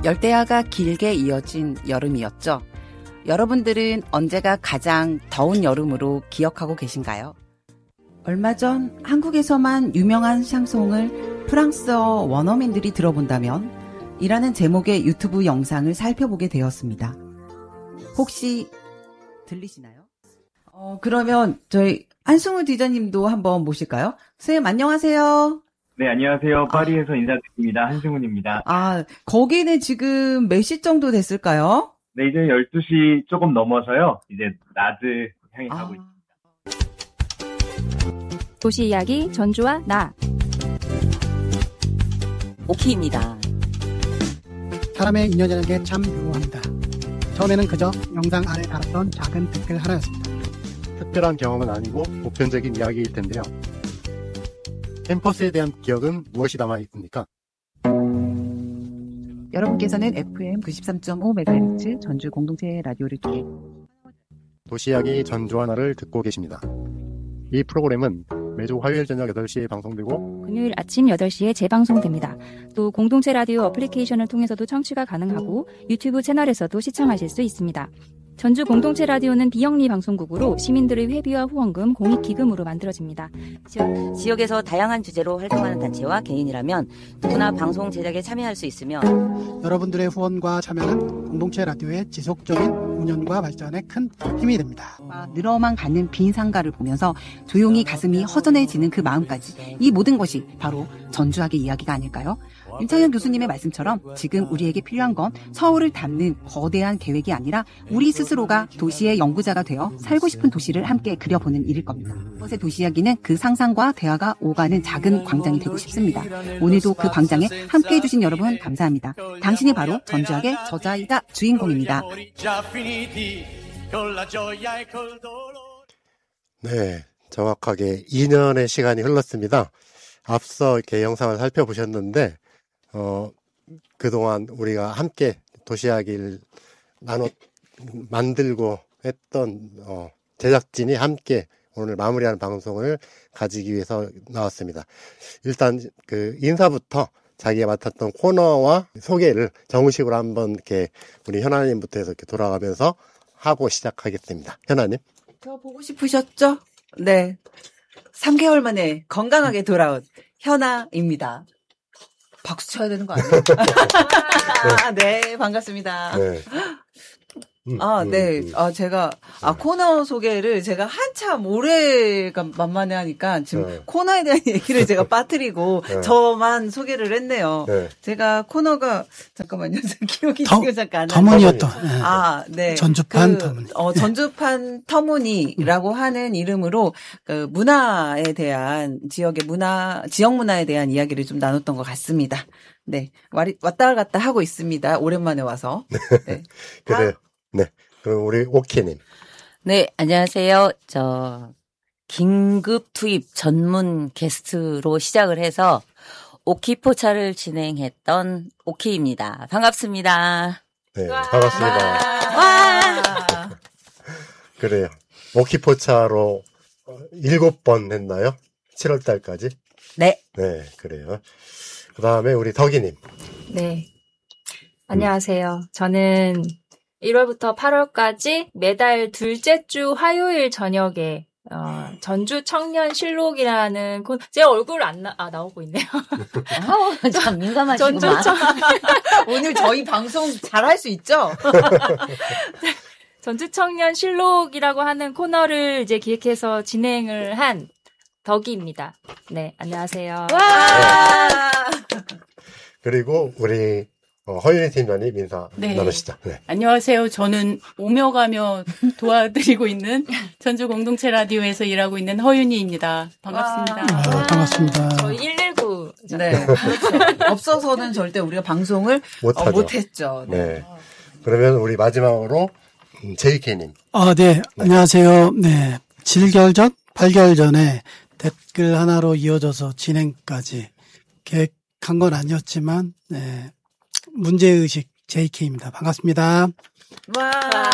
열대야가 길게 이어진 여름이었죠. 여러분들은 언제가 가장 더운 여름으로 기억하고 계신가요? 얼마 전 한국에서만 유명한 샹송을 프랑스어 원어민들이 들어본다면 이라는 제목의 유튜브 영상을 살펴보게 되었습니다. 혹시 들리시나요? 그러면 저희 한승우 디자님도 한번 모실까요? 선생님 안녕하세요. 네, 안녕하세요. 파리에서 인사드립니다. 한승훈입니다. 거기는 지금 몇 시 정도 됐을까요? 네, 이제 12시 조금 넘어서요. 이제 낮을 향해 가고 있습니다. 도시 이야기 전주와 나. 오키입니다. 사람의 인연이라는 게 참 묘합니다. 처음에는 그저 영상 아래 달았던 작은 댓글 하나였습니다. 특별한 경험은 아니고 보편적인 이야기일 텐데요. 캠퍼스에 대한 기억은 무엇이 남아 있습니까? 여러분께서는 FM 93.5MHz 전주 공동체 라디오를 통해 도시 이야기 전주와 나를 듣고 계십니다. 이 프로그램은 매주 화요일 저녁 8시에 방송되고 금요일 아침 8시에 재방송됩니다. 또 공동체 라디오 어플리케이션을 통해서도 청취가 가능하고 유튜브 채널에서도 시청하실 수 있습니다. 전주 공동체 라디오는 비영리 방송국으로 시민들의 회비와 후원금, 공익기금으로 만들어집니다. 지역에서 다양한 주제로 활동하는 단체와 개인이라면 누구나 방송 제작에 참여할 수 있으며 여러분들의 후원과 참여는 공동체 라디오의 지속적인 운영과 발전에 큰 힘이 됩니다. 늘어만 가는 빈 상가를 보면서 조용히 가슴이 허전해지는 그 마음까지 이 모든 것이 바로 전주학의 이야기가 아닐까요? 윤창현 교수님의 말씀처럼 지금 우리에게 필요한 건 서울을 담는 거대한 계획이 아니라 우리 스스로가 도시의 연구자가 되어 살고 싶은 도시를 함께 그려보는 일일 겁니다. 이것의 도시 이야기는 그 상상과 대화가 오가는 작은 광장이 되고 싶습니다. 오늘도 그 광장에 함께해 주신 여러분 감사합니다. 당신이 바로 전주학의 저자이자 주인공입니다. 네, 정확하게 2년의 시간이 흘렀습니다. 앞서 이렇게 영상을 살펴보셨는데 그동안 우리가 함께 도시 이야기를 만들고 했던 제작진이 함께 오늘 마무리하는 방송을 가지기 위해서 나왔습니다. 일단 그 인사부터 자기가 맡았던 코너와 소개를 정식으로 한번 이렇게 우리 현아님부터 해서 이렇게 돌아가면서 하고 시작하겠습니다. 현아님. 저 보고 싶으셨죠? 네. 3개월 만에 건강하게 돌아온 현아입니다. 박수 쳐야 되는 거 아니에요? 네, 반갑습니다. 네. 네. 제가, 코너 소개를 제가 한참 오래가 만만해 하니까 지금 코너에 대한 얘기를 제가 빠뜨리고 저만 소개를 했네요. 네. 제가 코너가, 잠깐만요. 기억이 잠깐 안 나요. 터무니였던. 네. 전주판 터무니. 전주판 터무니라고 하는 이름으로 그 문화에 대한 지역 문화에 대한 이야기를 좀 나눴던 것 같습니다. 네. 왔다 갔다 하고 있습니다. 오랜만에 와서. 네. 그래요. 네. 그럼 우리 오키님. 네, 안녕하세요. 긴급 투입 전문 게스트로 시작을 해서 오키포차를 진행했던 오키입니다. 반갑습니다. 네, 반갑습니다. 와! 그래요. 오키포차로 7번 했나요? 7월 달까지? 네. 네, 그래요. 그 다음에 우리 덕이님. 네. 안녕하세요. 저는 1월부터 8월까지 매달 둘째 주 화요일 저녁에 전주 청년 실록이라는 제 얼굴 나오고 있네요. 참 민감하시구만. 오늘 저희 방송 잘할 수 있죠? 전주 청년 실록이라고 하는 코너를 이제 기획해서 진행을 한 덕이입니다. 네, 안녕하세요. 와! 그리고 우리 허윤희 팀장님 인사 나누시죠. 네. 안녕하세요. 저는 오며 가며 도와드리고 있는 전주 공동체 라디오에서 일하고 있는 허윤희입니다. 반갑습니다. 반갑습니다. 저희 119. 네. 그렇죠. 없어서는 절대 우리가 방송을 못했죠. 네. 그러면 우리 마지막으로 JK님. 네. 안녕하세요. 네. 7개월 전, 8개월 전에 댓글 하나로 이어져서 진행까지 계획한 건 아니었지만, 네. 문제의식 JK입니다. 반갑습니다. 와.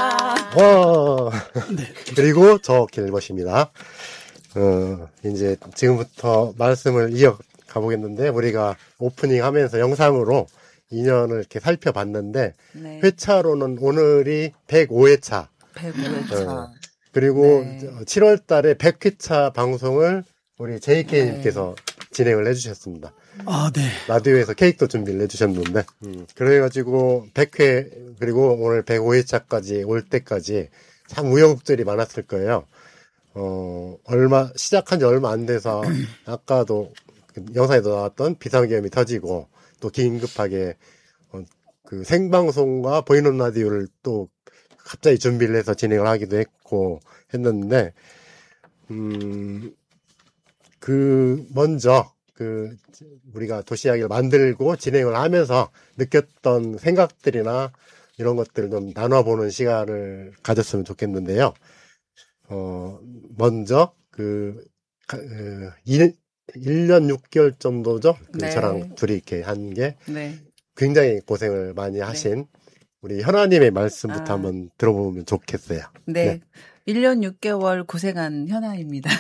네. 그리고 저 길벗입니다. 이제 지금부터 말씀을 이어가 보겠는데, 우리가 오프닝 하면서 영상으로 인연을 이렇게 살펴봤는데 네. 회차로는 오늘이 105회차. 105회차. 그리고 네. 7월 달에 100회차 방송을 우리 JK님께서 진행을 해주셨습니다. 아, 네. 라디오에서 케이크도 준비를 해주셨는데, 그래가지고 100회, 그리고 오늘 105회차까지 올 때까지 참 우여곡절이 많았을 거예요. 시작한 지 얼마 안 돼서, 아까도 영상에도 나왔던 비상계엄이 터지고, 또 긴급하게, 그 생방송과 보이는 라디오를 또 갑자기 준비를 해서 진행을 하기도 했고, 했는데, 먼저, 우리가 도시이야기를 만들고 진행을 하면서 느꼈던 생각들이나 이런 것들을 좀 나눠보는 시간을 가졌으면 좋겠는데요. 먼저, 1년 6개월 정도죠? 네. 저랑 둘이 이렇게 한 게 네. 굉장히 고생을 많이 하신 우리 현아님의 말씀부터 한번 들어보면 좋겠어요. 네. 1년 6개월 고생한 현아입니다.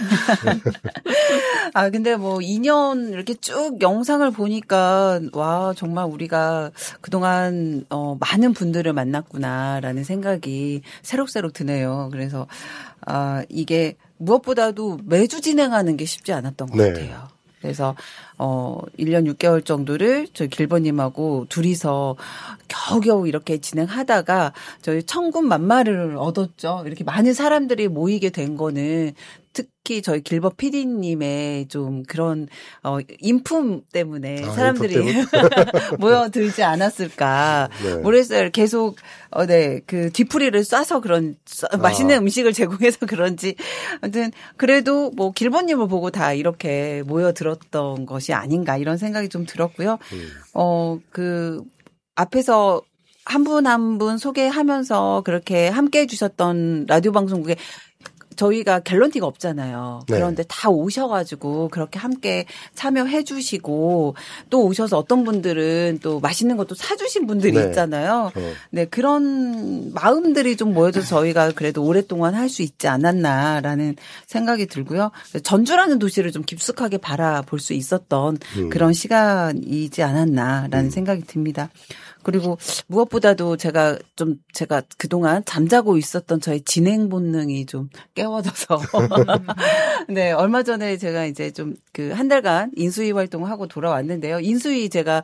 근데 뭐 2년 이렇게 쭉 영상을 보니까 와, 정말 우리가 그동안 많은 분들을 만났구나라는 생각이 새록새록 드네요. 그래서 이게 무엇보다도 매주 진행하는 게 쉽지 않았던 것 같아요. 그래서 1년 6개월 정도를 저희 길버님하고 둘이서 겨우겨우 이렇게 진행하다가 저희 천군만마를 얻었죠. 이렇게 많은 사람들이 모이게 된 거는 특히 저희 길버 PD님의 좀 그런 인품 때문에 사람들이 모여들지 않았을까. 네. 모르겠어요. 계속 그 뒤풀이를 쏴서 맛있는 음식을 제공해서 그런지 아무튼 그래도 뭐 길버님을 보고 다 이렇게 모여들었던 것이 아닌가 이런 생각이 좀 들었고요. 앞에서 한 분 한 분 소개하면서 그렇게 함께 해주셨던 라디오 방송국에 저희가 갤런티가 없잖아요. 네. 그런데 다 오셔가지고 그렇게 함께 참여해 주시고 또 오셔서 어떤 분들은 또 맛있는 것도 사주신 분들이 있잖아요. 네, 그런 마음들이 좀 모여서 저희가 그래도 오랫동안 할 수 있지 않았나라는 생각이 들고요. 전주라는 도시를 좀 깊숙하게 바라볼 수 있었던 그런 시간이지 않았나라는 생각이 듭니다. 그리고 무엇보다도 제가 그동안 잠자고 있었던 저의 진행 본능이 좀 깨워져서. 네, 얼마 전에 제가 이제 좀 한 달간 인수위 활동을 하고 돌아왔는데요. 인수위 제가,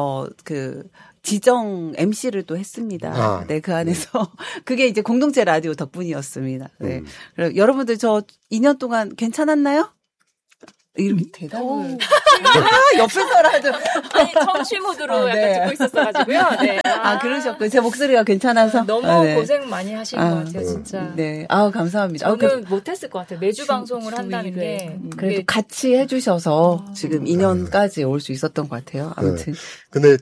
지정 MC를 또 했습니다. 네, 그 안에서. 그게 이제 공동체 라디오 덕분이었습니다. 네. 여러분들 저 2년 동안 괜찮았나요? 이렇게 대답을. 옆에서라도. 아니, 청취 모드로 약간 듣고 있었어가지고요. 네. 그러셨고요. 제 목소리가 괜찮아서. 너무 고생 많이 하신 것 같아요, 진짜. 네. 감사합니다. 저는 못했을 것 같아요. 매주 방송을 한다는 게. 그래도 같이 해주셔서 지금 2년까지 올 수 있었던 것 같아요. 아무튼. 근데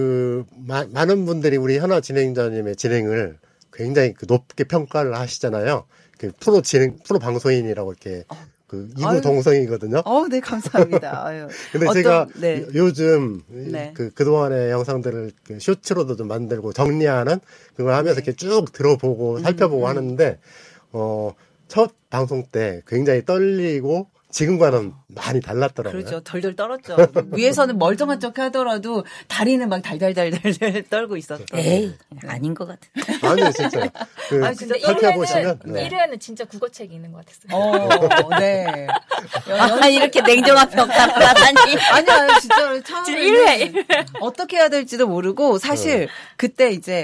많은 분들이 우리 현아 진행자님의 진행을 굉장히 높게 평가를 하시잖아요. 프로 방송인이라고 이렇게. 이구동성이거든요. 네, 감사합니다. 근데 제가 요즘 그동안의 영상들을 쇼츠로도 좀 만들고 정리하는 그걸 하면서 이렇게 쭉 들어보고 살펴보고 하는데, 첫 방송 때 굉장히 떨리고 지금과는 많이 달랐더라고요. 그렇죠. 덜덜 떨었죠. 위에서는 멀쩡한 척 하더라도 다리는 막 달달달달 떨고 있었죠. 에이, 아닌 것 같아. 아니요, 진짜요. 진짜 살펴보시면 1회는 진짜 국어책이 있는 것 같았어요. 네. 이렇게 냉정한 평가를 하다니. 아니요, 진짜로 처음에 1회. 어떻게 해야 될지도 모르고 사실 그때 이제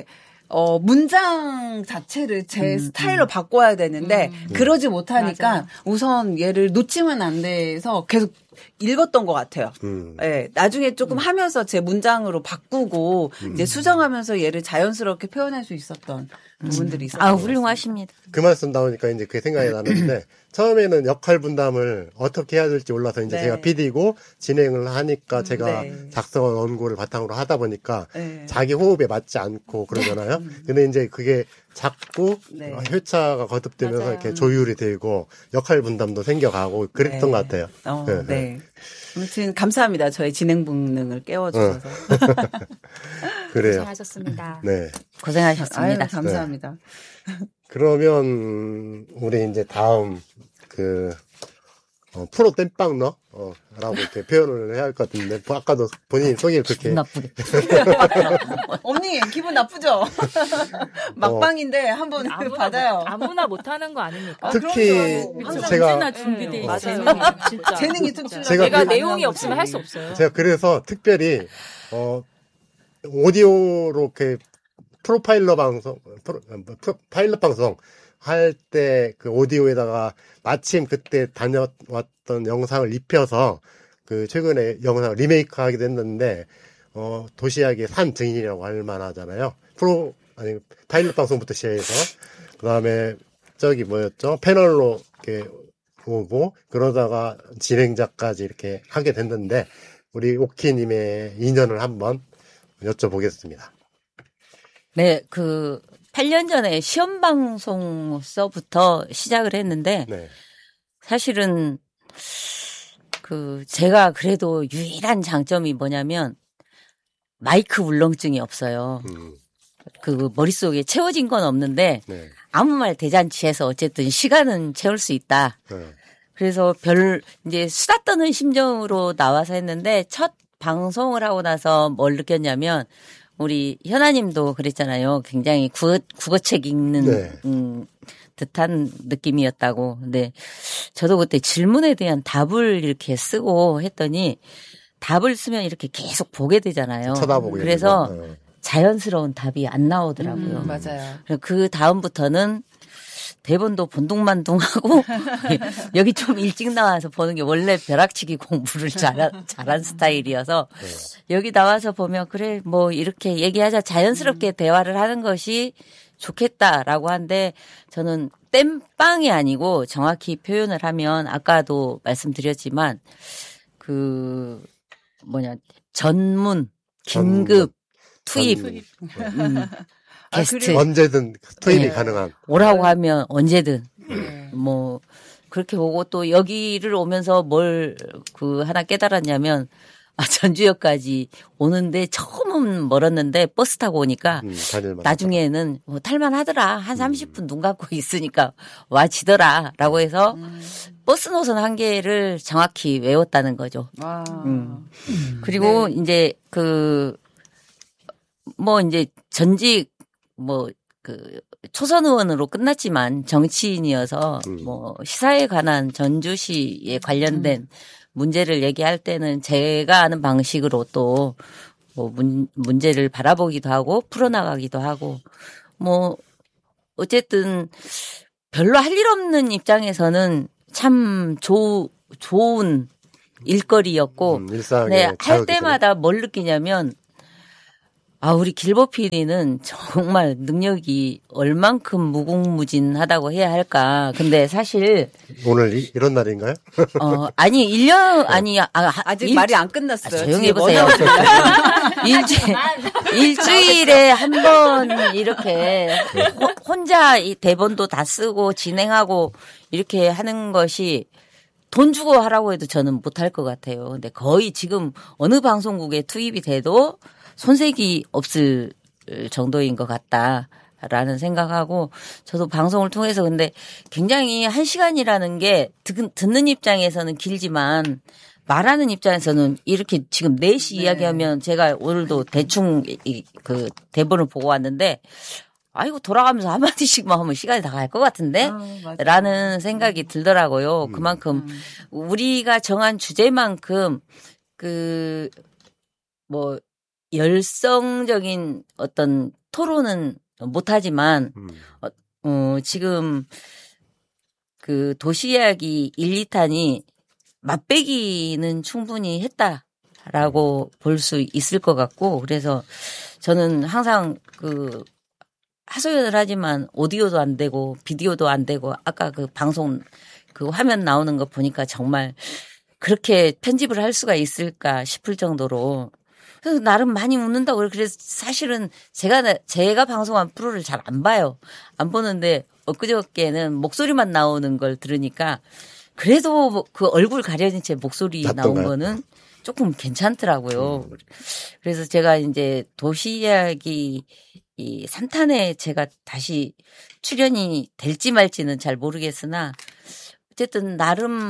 문장 자체를 제 스타일로 바꿔야 되는데 그러지 못하니까 맞아요. 우선 얘를 놓치면 안 돼서 계속 읽었던 것 같아요. 네, 나중에 조금 하면서 제 문장으로 바꾸고 이제 수정하면서 얘를 자연스럽게 표현할 수 있었던 부분들이 있었어요. 훌륭하십니다. 그 말씀 나오니까 이제 그게 생각이 나는데 처음에는 역할 분담을 어떻게 해야 될지 몰라서 이제 제가 PD고 진행을 하니까 제가 작성한 원고를 바탕으로 하다 보니까 자기 호흡에 맞지 않고 그러잖아요. 근데 이제 그게 자꾸 회차가 거듭되면서 맞아요. 이렇게 조율이 되고 역할 분담도 생겨가고 그랬던 것 같아요. 네. 아무튼 감사합니다. 저의 진행 본능을 깨워주셔서. 그래요. 고생하셨습니다. 네. 고생하셨습니다. 아유, 감사합니다. 그러면 우리 이제 다음 프로 땜빵러 라고 이렇게 표현을 해야 할 것 같은데 아까도 본인 소개를 그렇게 나쁘게. 언니 기분 나쁘죠? 막방인데 한번 받아요. 아무나 못하는 거 아닙니까? 특히 제가 언제나 준비돼 있어요. 진짜. 재능이 좀 내가 내용이 없으면 할 수 없어요. 제가 그래서 특별히 오디오로 이렇게 파일럿 방송 할 때 그 오디오에다가 마침 그때 다녀왔던 영상을 입혀서 그 최근에 영상을 리메이크하게 됐는데 도시락의 산 증인이라고 할 만하잖아요. 파일럿 방송부터 시작해서 그다음에 저기 뭐였죠? 패널로 이렇게 오고 그러다가 진행자까지 이렇게 하게 됐는데 우리 오키님의 인연을 한번 여쭤보겠습니다. 네, 8년 전에 시험방송서부터 시작을 했는데, 네. 사실은, 제가 그래도 유일한 장점이 뭐냐면, 마이크 울렁증이 없어요. 머릿속에 채워진 건 없는데, 네. 아무 말 대잔치해서 어쨌든 시간은 채울 수 있다. 네. 그래서 이제 수다 떠는 심정으로 나와서 했는데, 첫 방송을 하고 나서 뭘 느꼈냐면, 우리 현아님도 그랬잖아요. 굉장히 국어책 읽는 네. 듯한 느낌이었다고. 근데 저도 그때 질문에 대한 답을 이렇게 쓰고 했더니 답을 쓰면 이렇게 계속 보게 되잖아요. 쳐다보고 그래서 자연스러운 답이 안 나오더라고요. 맞아요. 그 다음부터는 대본도 본둥만둥하고 여기 좀 일찍 나와서 보는 게 원래 벼락치기 공부를 잘한 스타일이어서 여기 나와서 보면 그래 뭐 이렇게 얘기하자 자연스럽게 대화를 하는 것이 좋겠다라고 한데 저는 땜빵이 아니고 정확히 표현을 하면 아까도 말씀드렸지만 전문 긴급 투입 게스트 언제든 투입이 네. 가능한 오라고 하면 언제든 뭐 그렇게 보고 또 여기를 오면서 뭘 하나 깨달았냐면 전주역까지 오는데 처음은 멀었는데 버스 타고 오니까 나중에는 뭐 탈만하더라 한 30분 눈 감고 있으니까 와지더라라고 해서 버스 노선 한 개를 정확히 외웠다는 거죠. 그리고 이제 이제 전직 초선 의원으로 끝났지만 정치인이어서 시사에 관한 전주시에 관련된 문제를 얘기할 때는 제가 아는 방식으로 또 문제를 바라보기도 하고 풀어나가기도 하고 어쨌든 별로 할 일 없는 입장에서는 참 좋은 일거리였고 네, 할 때마다 뭘 느끼냐면 우리 길보 PD는 정말 능력이 얼만큼 무궁무진하다고 해야 할까. 근데 사실. 오늘 이런 날인가요? 아니, 1년, 아직 말이 안 끝났어요. 조용히 해보세요. 일주일에 한 번 이렇게 혼자 이 대본도 다 쓰고 진행하고 이렇게 하는 것이 돈 주고 하라고 해도 저는 못할 것 같아요. 근데 거의 지금 어느 방송국에 투입이 돼도 손색이 없을 정도인 것 같다라는 생각하고 저도 방송을 통해서 근데 굉장히 1시간이라는 게 듣는 입장에서는 길지만 말하는 입장에서는 이렇게 지금 4시 이야기하면 제가 오늘도 대충 대본을 보고 왔는데 이거 돌아가면서 한마디씩만 하면 시간이 다 갈 것 같은데? 라는 생각이 들더라고요. 그만큼 우리가 정한 주제만큼 열성적인 어떤 토론은 못하지만, 지금 도시 이야기 1, 2탄이 맛배기는 충분히 했다라고 볼 수 있을 것 같고, 그래서 저는 항상 하소연을 하지만 오디오도 안 되고, 비디오도 안 되고, 아까 방송 화면 나오는 거 보니까 정말 그렇게 편집을 할 수가 있을까 싶을 정도로 그래서 나름 많이 웃는다고 그래서 사실은 제가 방송한 프로를 잘 안 봐요. 안 보는데 엊그저께는 목소리만 나오는 걸 들으니까 그래도 얼굴 가려진 채 목소리 나온 거는 조금 괜찮더라고요. 그래서 제가 이제 도시 이야기 이 3탄에 제가 다시 출연이 될지 말지는 잘 모르겠으나 어쨌든 나름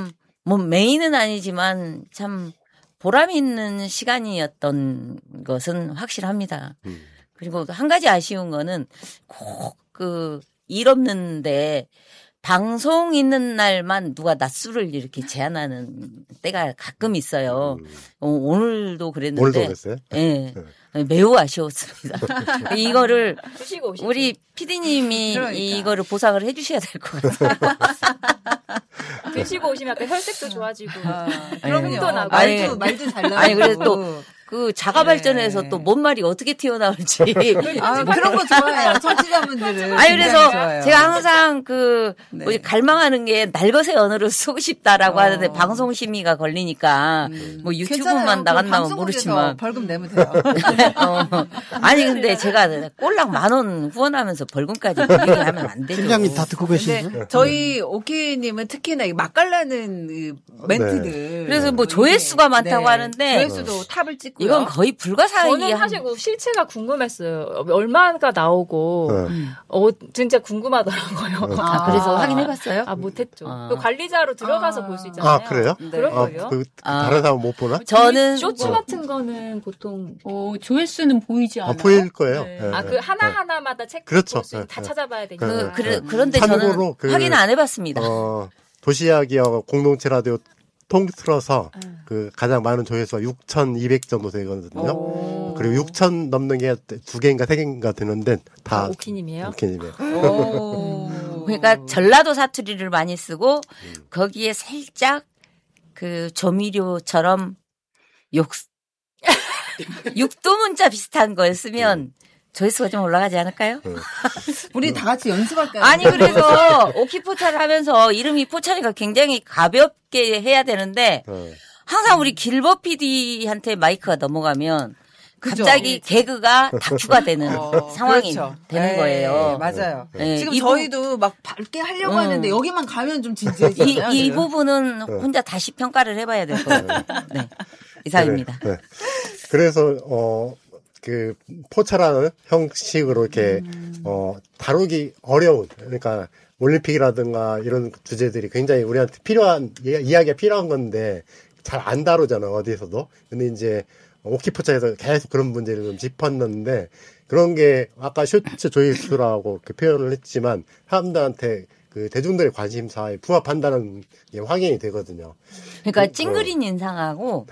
뭐 메인은 아니지만 참 보람 있는 시간이었던 것은 확실합니다. 그리고 한 가지 아쉬운 거는 꼭 일 없는데 방송 있는 날만 누가 낮술을 이렇게 제안하는 때가 가끔 있어요. 오늘도 그랬는데. 오늘도 그랬어요? 네. 매우 아쉬웠습니다. 이거를 드시고 오시죠. 우리 PD님이 그러니까. 이거를 보상을 해 주셔야 될 것 같아요. 드시고 오시면 약간 혈색도 좋아지고 그럼요. 흥도 나고. 말도 잘 나고. 아니, 그래서 또 그 자가 발전에서 네. 또 뭔 말이 어떻게 튀어나올지. 그런 거 좋아해요. 청취자분들은. 아니, 그래서 굉장히 좋아요. 제가 항상 네. 뭐지, 갈망하는 게 날것의 언어를 쓰고 싶다라고 하는데 방송 심의가 걸리니까 뭐 유튜브만 나간다면 모르지만. 벌금 내면 돼요. 아니, 근데 제가 꼴랑 10,000원 후원하면서 벌금까지 얘기하면 안 되죠. 팀장님 다 듣고 계시죠? 근데 저희 오키님은 특히나 이 맛깔나는 이 멘트들. 그래서 뭐 조회수가 많다고 하는데 조회수도 탑을 찍고요. 이건 거의 불가사의한. 저는 사실 그 실체가 궁금했어요. 얼마가 나오고 진짜 궁금하더라고요. 그래서 확인해봤어요? 못했죠. 그 관리자로 들어가서 볼 수 있잖아요. 아, 그래요? 그럴걸요? 다른 사람 못 보나? 저는 쇼츠 같은 거는 보통 조회수는 보이지 않아요. 보일 거예요. 네. 예, 그 하나하나마다 체크 그렇죠. 볼 수 있는 다 찾아봐야 되니까. 그런데 참고로 저는 확인 안 해봤습니다. 도시이야기와 공동체 라디오 통틀어서 그 가장 많은 조회수가 6,200 정도 되거든요. 그리고 6,000 넘는 게 2개인가 3개인가 되는데 다 오키님이에요? 오키님이에요. 그러니까 전라도 사투리를 많이 쓰고 거기에 살짝 그 조미료처럼 육두문자 비슷한 걸 쓰면 조회수가 좀 올라가지 않을까요? 우리 다 같이 연습할까요? 아니, 그래서 오키 포차를 하면서 이름이 포차니까 굉장히 가볍게 해야 되는데 항상 우리 길버 PD한테 마이크가 넘어가면 갑자기 개그가 다큐가 되는 상황이 되는 거예요. 맞아요. 네, 지금 저희도 막 밝게 하려고 하는데 여기만 가면 좀 진지해지잖아요. 이 부분은 혼자 다시 평가를 해봐야 될 것 같아요. 네. 이상입니다. 네. 그래서 그 포차라는 형식으로 이렇게 다루기 어려운, 그러니까 올림픽이라든가 이런 주제들이 굉장히 우리한테 필요한 이야기가 필요한 건데 잘 안 다루잖아, 어디서도. 근데 이제 오키포차에서 계속 그런 문제를 좀 짚었는데 그런 게 아까 쇼츠 조회수라고 그 표현을 했지만 사람들한테 그 대중들의 관심사에 부합한다는 게 확인이 되거든요. 그러니까 찡그린 인상하고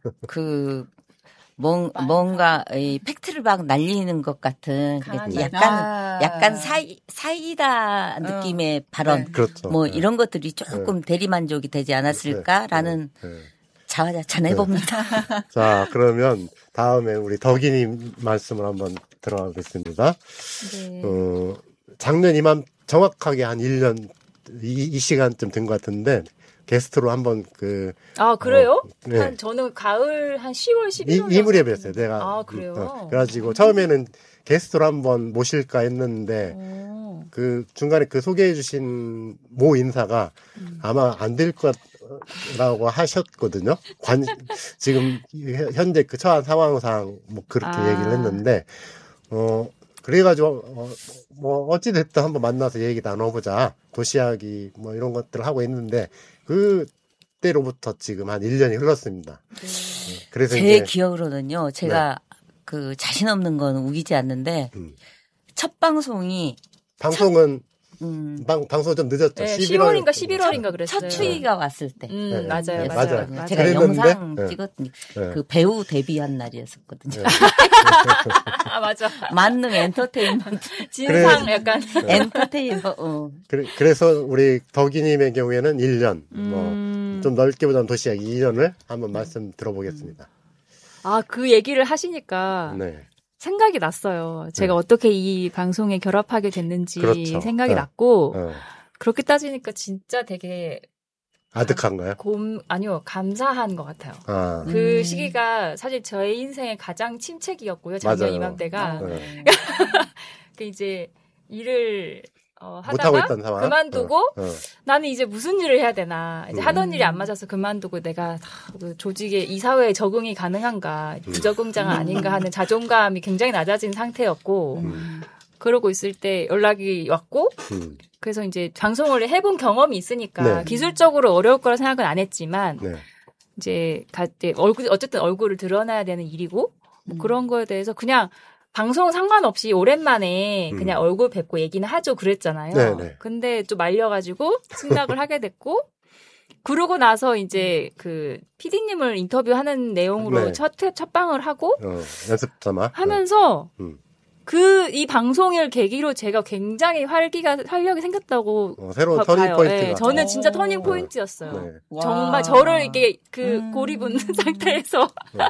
뭔가 이 팩트를 막 날리는 것 같은 약간 사이다 느낌의 발언, 그렇죠. 뭐 이런 것들이 조금 대리만족이 되지 않았을까라는 자화자찬 해봅니다. 자, 그러면 다음에 우리 덕이님 말씀을 한번 들어가겠습니다. 네. 작년 이맘 정확하게 한 1년 이 시간쯤 된 것 같은데 게스트로 한번 그래요? 네. 저는 가을 한 10월, 11월. 이 무렵이었어요. 내가. 그래요? 그래가지고 처음에는 게스트로 한번 모실까 했는데 그 중간에 그 소개해주신 모 인사가 아마 안 될 거라고 하셨거든요. 지금 현재 그 처한 상황상 뭐 그렇게 얘기를 했는데 그래가지고 뭐 어찌됐든 한번 만나서 얘기 나눠보자. 도시이야기 뭐 이런 것들을 하고 있는데 그때로부터 지금 한 1년이 흘렀습니다. 그래서 제 이제 기억으로는요. 제가 그 자신 없는 건 우기지 않는데 첫 방송이 방송은 방송 좀 늦었죠. 네, 10월인가 11월인가 그랬어요. 첫 추위가 왔을 때. 맞아요. 제가 그랬는데, 영상 찍었더니 그 배우 데뷔한 날이었었거든요. 맞아. 만능 엔터테인먼트. 진상 약간. 엔터테이너. 그래서 우리 덕이님의 경우에는 1년, 좀 넓게 보자면 도시이야기 2년을 한번 말씀 들어보겠습니다. 그 얘기를 하시니까. 네. 생각이 났어요. 제가 어떻게 이 방송에 결합하게 됐는지 그렇죠. 생각이 났고 그렇게 따지니까 진짜 되게 아득한가요? 아니요, 감사한 것 같아요. 그 시기가 사실 저의 인생의 가장 침체기였고요. 작년 맞아요. 이맘때가 그 이제 일을 못하고 하다가 있던 상황. 그만두고 나는 이제 무슨 일을 해야 되나. 이제 하던 일이 안 맞아서 그만두고 내가 그 조직에 이 사회에 적응이 가능한가. 부적응자가 아닌가 하는 자존감이 굉장히 낮아진 상태였고 그러고 있을 때 연락이 왔고 그래서 이제 방송을 해본 경험이 있으니까 네. 기술적으로 어려울 거라 생각은 안 했지만 네. 이제 어쨌든 얼굴을 드러나야 되는 일이고 뭐 그런 거에 대해서 그냥 방송 상관없이 오랜만에 그냥 얼굴 뵙고 얘기는 하죠 그랬잖아요. 네네. 근데 좀 말려가지고 승낙을 하게 됐고 그러고 나서 이제 그 PD님을 인터뷰하는 내용으로 네. 첫 방을 하고 연습 삼아 하면서 이 방송을 계기로 제가 굉장히 활력이 생겼다고 새로운 터닝 포인트가. 네, 저는 진짜 터닝 포인트였어요. 네. 정말 저를 이렇게 고립은 상태에서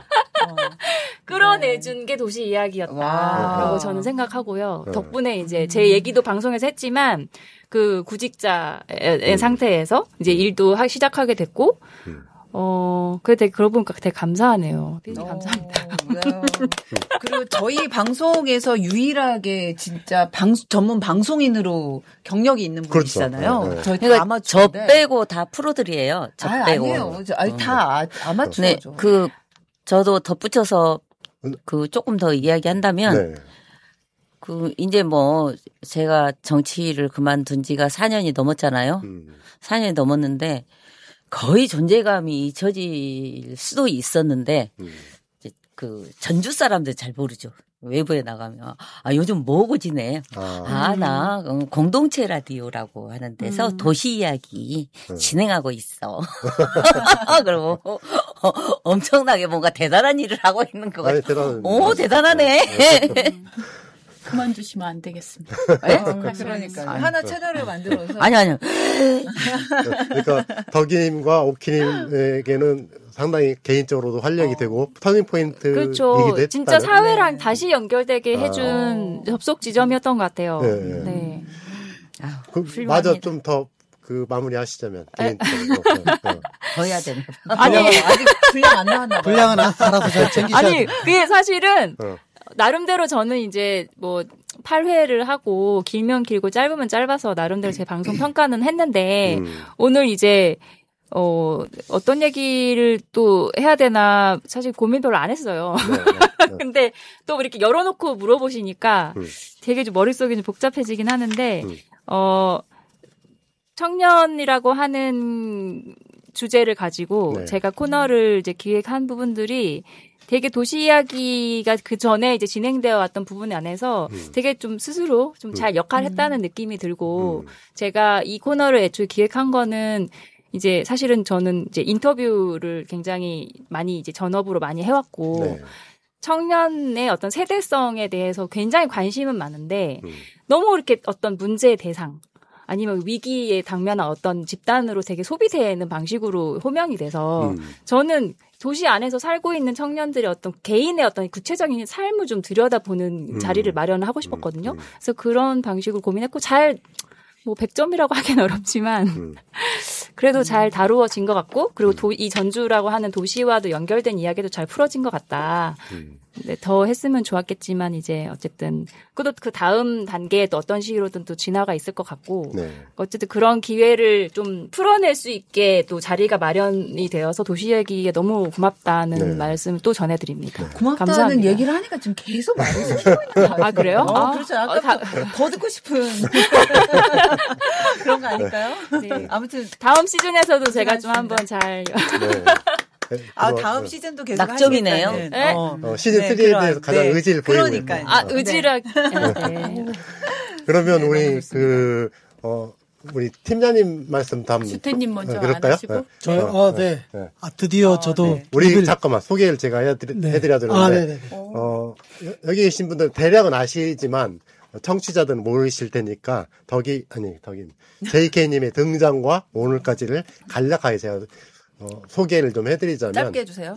끌어내준 게 도시 이야기였다라고 저는 생각하고요. 덕분에 이제 제 얘기도 방송에서 했지만 그 구직자의 상태에서 이제 일도 시작하게 됐고 그러고 보니까 되게 감사하네요. 피디님 감사합니다. 그리고 저희 방송에서 유일하게 진짜 전문 방송인으로 경력이 있는 분이시잖아요. 그렇죠. 네. 저희 그러니까 저 아마추어인데. 빼고 다 프로들이에요. 저 빼고. 아니에요. 다 아마추어죠. 네, 저도 덧붙여서 조금 더 이야기한다면 네. 이제 뭐 제가 정치를 그만둔 지가 4년이 넘었잖아요. 4년이 넘었는데 거의 존재감이 잊혀질 수도 있었는데 이제 전주 사람들 잘 모르죠. 외부에 나가면 요즘 뭐고 지내? 나 공동체 라디오라고 하는 데서 도시 이야기 진행하고 있어. 그리고 엄청나게 뭔가 대단한 일을 하고 있는 것 같아요. 오, 대단하네. 그만두시면 안 되겠습니다. 그러니까 하나 채널을 만들어서 아니요. 그러니까 덕이님과 오키님에게는 상당히 개인적으로도 활력이 되고 터닝 포인트이기도 그렇죠. 했다는. 진짜 사회랑 다시 연결되게 해준 접속 지점이었던 것 같아요. 네. 맞아, 좀 더 마무리 하시자면 개인적으로 더 해야 되나? 아니 아직 분량 안 나왔나 봐요. 분량은 알아서 잘 챙기셔야 아니 그게 사실은 나름대로 저는 이제 뭐 8회를 하고 길면 길고 짧으면 짧아서 나름대로 제 방송 평가는 했는데 오늘 이제 어떤 얘기를 또 해야 되나 사실 고민 별로 안 했어요. 근데 또 이렇게 열어놓고 물어보시니까 되게 좀 머릿속이 좀 복잡해지긴 하는데 청년이라고 하는 주제를 가지고 제가 코너를 이제 기획한 부분들이 되게 도시 이야기가 그 전에 이제 진행되어 왔던 부분 안에서 되게 좀 스스로 좀 잘 역할을 했다는 느낌이 들고 제가 이 코너를 애초에 기획한 거는 이제 사실은 저는 이제 인터뷰를 굉장히 많이 이제 전업으로 많이 해왔고 청년의 어떤 세대성에 대해서 굉장히 관심은 많은데 너무 이렇게 어떤 문제의 대상 아니면 위기에 당면한 어떤 집단으로 되게 소비되는 방식으로 호명이 돼서 저는 도시 안에서 살고 있는 청년들의 어떤 개인의 어떤 구체적인 삶을 좀 들여다보는 자리를 마련하고 싶었거든요. 그래서 그런 방식으로 고민했고 뭐 100점이라고 하기는 어렵지만 그래도 잘 다루어진 것 같고 그리고 이 전주라고 하는 도시와도 연결된 이야기도 잘 풀어진 것 같다. 네, 더 했으면 좋았겠지만 이제 어쨌든 그 다음 단계에 또 어떤 식으로든 또 진화가 있을 것 같고 어쨌든 그런 기회를 좀 풀어낼 수 있게 또 자리가 마련이 되어서 도시 얘기에 너무 고맙다는 말씀을 또 전해드립니다. 고맙다는 감사합니다. 얘기를 하니까 지금 계속 말을 시키고 있는 거 아 그래요? 그렇죠. 아까 더 듣고 싶은 그런 거 아닐까요? 네. 아무튼 다음 시즌에서도 제가 좀 한번 잘 다음 시즌도 계속 낙점이네요. 네? 시즌 3에 대해서 가장 의지를 보이고 있는. 의지를 그러면 우리 우리 팀장님 말씀도 한번 주태님 먼저 안 그럴까요? 하시고 저요? 네. 드디어 저도 우리 잠깐만 소개를 제가 해드려야 되는데 여기 계신 분들 대략은 아시지만 청취자들은 모르실 테니까 JK님의 등장과 오늘까지를 간략하게 제가 소개를 좀 해드리자면 짧게 해주세요.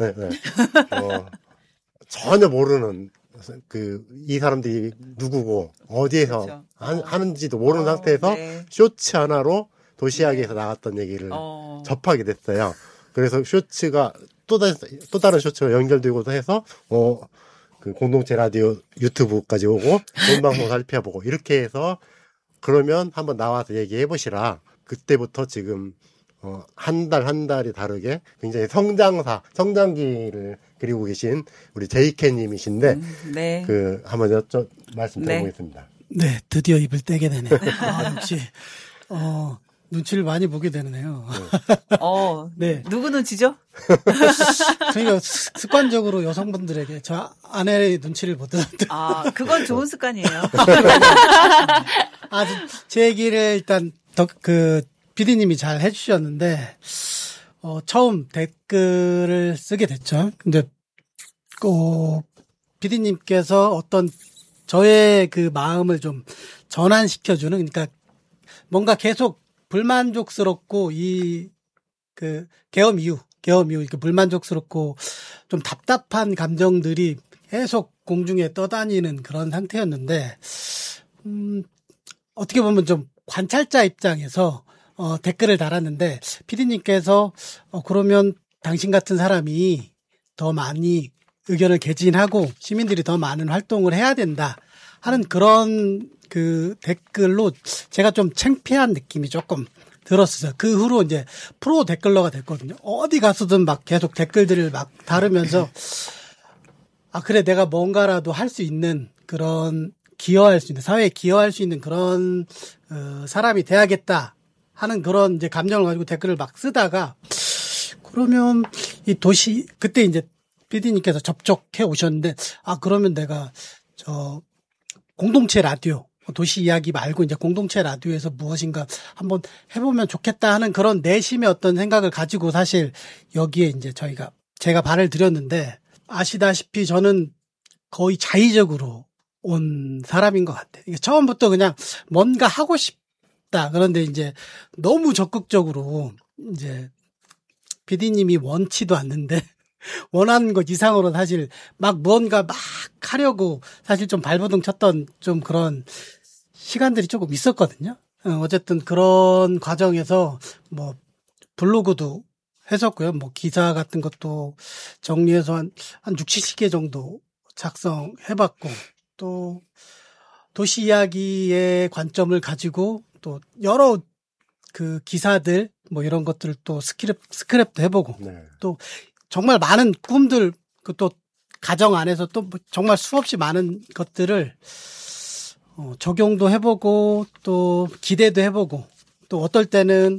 전혀 모르는 이 사람들이 누구고 어디에서 하는지도 모르는 상태에서 쇼츠 하나로 도시이야기에서 나갔던 얘기를 접하게 됐어요. 그래서 쇼츠가 또 다른 쇼츠가 연결되고 해서 그 공동체 라디오 유튜브까지 오고 본방송 살펴보고 이렇게 해서 그러면 한번 나와서 얘기해 보시라. 그때부터 지금 한 달이 다르게 굉장히 성장기를 그리고 계신 우리 JK님이신데 한번 말씀 드려보겠습니다. 네, 드디어 입을 떼게 되네요. 역시 눈치를 많이 보게 되네요. 네. 누구 눈치죠? 저희가 습관적으로 여성분들에게 저 아내의 눈치를 보더라고요. 그건 좋은 습관이에요. 제 얘기를 일단 PD님이 잘 해주셨는데, 처음 댓글을 쓰게 됐죠. 근데, PD님께서 어떤 저의 그 마음을 좀 전환시켜주는, 그러니까 뭔가 계속 불만족스럽고 계엄 이후 이렇게 불만족스럽고 좀 답답한 감정들이 계속 공중에 떠다니는 그런 상태였는데, 어떻게 보면 좀 관찰자 입장에서 댓글을 달았는데 PD님께서 그러면 당신 같은 사람이 더 많이 의견을 개진하고 시민들이 더 많은 활동을 해야 된다 하는 그런 그 댓글로 제가 좀 창피한 느낌이 조금 들었어요. 그 후로 이제 프로 댓글러가 됐거든요. 어디 가서든 막 계속 댓글들을 막 다루면서 그래 내가 뭔가라도 할 수 있는 그런 기여할 수 있는 사회에 기여할 수 있는 그런 사람이 돼야겠다 하는 그런 이제 감정을 가지고 댓글을 막 쓰다가 그러면 이 도시 그때 이제 PD님께서 접촉해 오셨는데 그러면 내가 공동체 라디오 도시 이야기 말고 이제 공동체 라디오에서 무엇인가 한번 해보면 좋겠다 하는 그런 내심의 어떤 생각을 가지고 사실 여기에 이제 제가 발을 들였는데 아시다시피 저는 거의 자의적으로 온 사람인 것 같아요. 처음부터 그냥 뭔가 하고 싶다. 그런데 이제 너무 적극적으로 이제 PD님이 원치도 않는데 원하는 것 이상으로 사실 막 뭔가 막 하려고 사실 좀 발버둥 쳤던 좀 그런 시간들이 조금 있었거든요. 어쨌든 그런 과정에서 뭐 블로그도 했었고요. 뭐 기사 같은 것도 정리해서 한 6, 70개 정도 작성해봤고 또 도시 이야기의 관점을 가지고 또 여러 그 기사들 뭐 이런 것들을 또 스크랩도 해보고 또 정말 많은 꿈들 또 가정 안에서 또 정말 수없이 많은 것들을 적용도 해보고 또 기대도 해보고 또 어떨 때는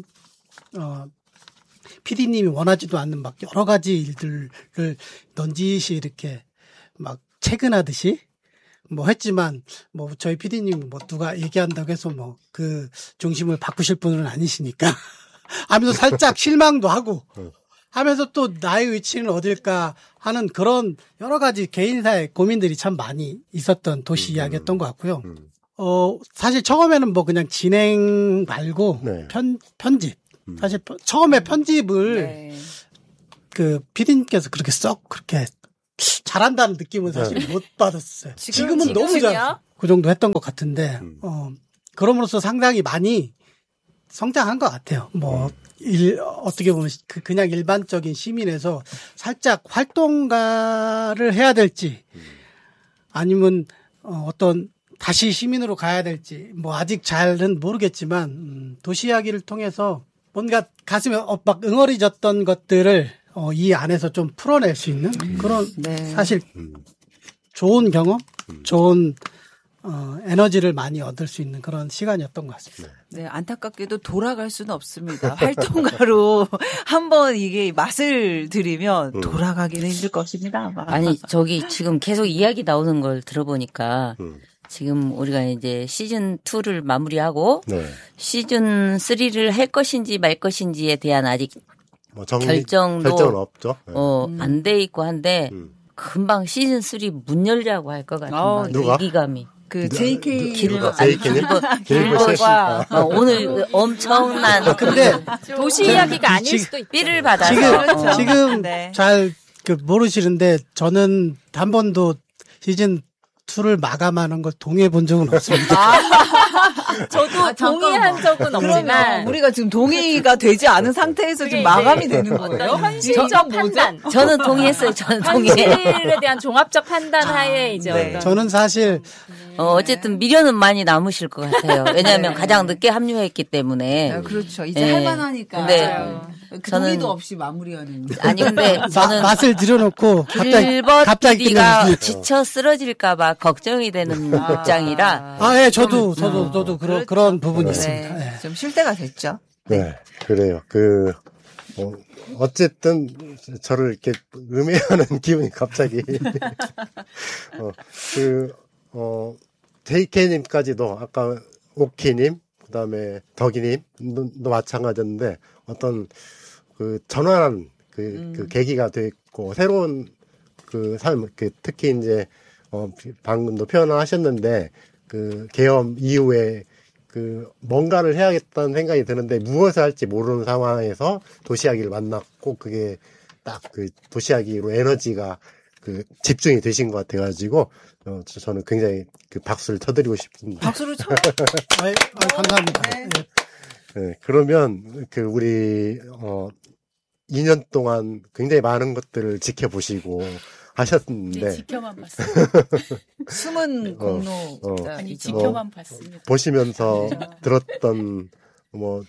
PD님이 원하지도 않는 막 여러 가지 일들을 넌지시 이렇게 막 퇴근하듯이 뭐 했지만 뭐 저희 PD님 뭐 누가 얘기한다고 해서 뭐 그 중심을 바꾸실 분은 아니시니까 하면서 살짝 실망도 하고 하면서 또 나의 위치는 어딜까 하는 그런 여러 가지 개인사의 고민들이 참 많이 있었던 도시 이야기였던 것 같고요. 사실 처음에는 뭐 그냥 진행 말고 편집. 사실 처음에 편집을 그 PD님께서 그렇게 썩 그렇게 잘한다는 느낌은 사실 못 받았어요. 지금은 너무 잘 그 정도 했던 것 같은데 그럼으로써 상당히 많이 성장한 것 같아요. 뭐 어떻게 보면 그냥 일반적인 시민에서 살짝 활동가를 해야 될지 아니면 어떤 다시 시민으로 가야 될지 뭐 아직 잘은 모르겠지만 도시 이야기를 통해서 뭔가 가슴에 막 응어리졌던 것들을 이 안에서 좀 풀어낼 수 있는 그런 사실 좋은 경험, 좋은 에너지를 많이 얻을 수 있는 그런 시간이었던 것 같습니다. 네, 안타깝게도 돌아갈 수는 없습니다. 활동가로 한번 이게 맛을 들이면 돌아가기는 힘들 것입니다. 아마. 아니, 지금 계속 이야기 나오는 걸 들어보니까 지금 우리가 이제 시즌 2를 마무리하고 시즌 3를 할 것인지 말 것인지에 대한 아직 뭐 결정은 없죠. 안 돼 있고 한데 금방 시즌 3 문 열자고 할 것 같은 위기감이. 그 JK 길버가 오늘 엄청난 근데 도시 이야기가 아닐 수도 있죠. 삐를 받아서 지금 잘 모르시는데 저는 한 번도 시즌 2를 마감하는 걸 동의해 본 적은 없습니다. 저도 동의한 적은 없지만 우리가 지금 동의가 되지 않은 상태에서 지금 마감이 되는 거예요. 현실적 판단. 저는 동의했어요. 저는 동의해요. 현실에 대한 종합적 판단 하에 이제 네. 저는 사실 어쨌든 미련은 많이 남으실 것 같아요. 왜냐하면 가장 늦게 합류했기 때문에. 그렇죠. 이제 할만하니까. 네. 그 동의도 없이 마무리하는. 아니 근데 저는 맛을 들여놓고 갑자기 PD가 지쳐 쓰러질까봐 걱정이 되는 입장이라. 예, 저도 그런 부분이 있습니다. 네. 좀 쉴 때가 됐죠. 네, 그래요. 어쨌든 저를 이렇게 음해하는 기분이 갑자기 JK님까지도 아까 오키님 그다음에 덕이님도 마찬가지였는데 어떤 그 전환한 그 계기가 됐고 새로운 그 삶 특히 이제 방금도 표현을 하셨는데 그 계엄 이후에 그 뭔가를 해야겠다는 생각이 드는데 무엇을 할지 모르는 상황에서 도시야기를 만났고 그게 딱 그 도시야기로 에너지가 그 집중이 되신 것 같아가지고 저는 굉장히 그 박수를 쳐드리고 싶습니다. 박수를 쳐. 감사합니다. 네, 그러면 그 우리 2년 동안 굉장히 많은 것들을 지켜보시고 하셨는데 네, 지켜만 봤어요. 숨은 공로 아니 지켜만 봤습니다. 보시면서 들었던 뭐